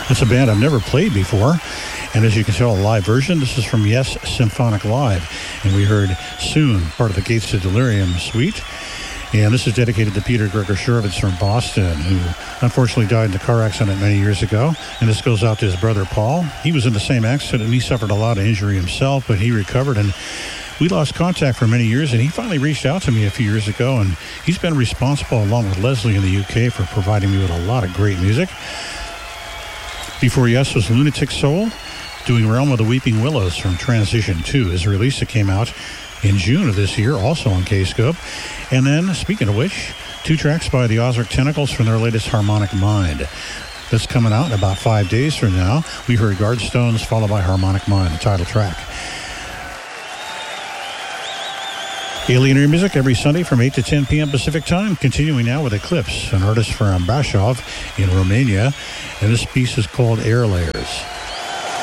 It's a band I've never played before, and as you can tell, a live version. This is from Yes Symphonic Live, and we heard Soon, part of the Gates to Delirium suite. And this is dedicated to Peter Gregor-Shurowitz from Boston, who unfortunately died in a car accident many years ago. And this goes out to his brother Paul. He was in the same accident, and he suffered a lot of injury himself, but he recovered, and we lost contact for many years, and he finally reached out to me a few years ago, and he's been responsible, along with Leslie in the UK, for providing me with a lot of great music. Before Yes was Lunatic Soul, doing Realm of the Weeping Willows from Transition 2, his release that came out in June of this year, also on Kscope. And then, speaking of which, 2 tracks by the Ozric Tentacles from their latest Harmonic Mind. That's coming out in about 5 days from now. We heard Guardstones, followed by Harmonic Mind, the title track. Alienary music every Sunday from 8 to 10 p.m. Pacific Time. Continuing now with Eclipse, an artist from Brașov in Romania. And this piece is called Air Layers.